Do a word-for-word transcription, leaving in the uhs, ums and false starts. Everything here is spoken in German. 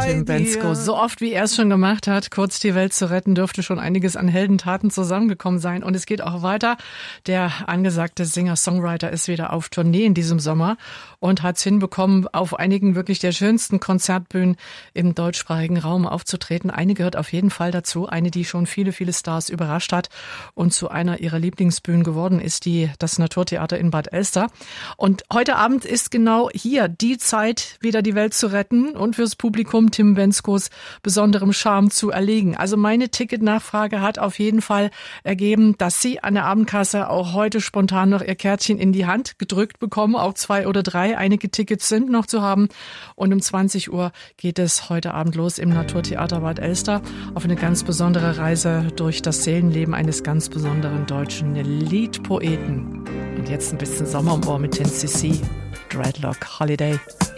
Tim Bendzko. So oft, wie er es schon gemacht hat, kurz die Welt zu retten, dürfte schon einiges an Heldentaten zusammengekommen sein. Und es geht auch weiter. Der angesagte Singer-Songwriter ist wieder auf Tournee in diesem Sommer und hat es hinbekommen, auf einigen wirklich der schönsten Konzertbühnen im deutschsprachigen Raum aufzutreten. Eine gehört auf jeden Fall dazu, eine, die schon viele, viele Stars überrascht hat und zu einer ihrer Lieblingsbühnen geworden ist, die das Naturtheater in Bad Elster. Und heute Abend ist genau hier die Zeit, wieder die Welt zu retten und fürs Publikum Tim Bendzkos besonderem Charme zu erlegen. Also meine Ticketnachfrage hat auf jeden Fall ergeben, dass Sie an der Abendkasse auch heute spontan noch Ihr Kärtchen in die Hand gedrückt bekommen, auch zwei oder drei. Einige Tickets sind noch zu haben und um zwanzig Uhr geht es heute Abend los im Naturtheater Bad Elster auf eine ganz besondere Reise durch das Seelenleben eines ganz besonderen deutschen Liedpoeten. Und jetzt ein bisschen Sommer im Ohr mit ten C C, Dreadlock Holiday.